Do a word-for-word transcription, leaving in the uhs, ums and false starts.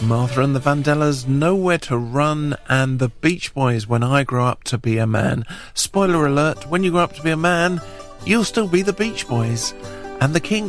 Martha and the Vandellas, Nowhere to Run, and the Beach Boys, When I Grow Up to Be a Man. Spoiler alert, when you grow up to be a man, you'll still be the Beach Boys. And the King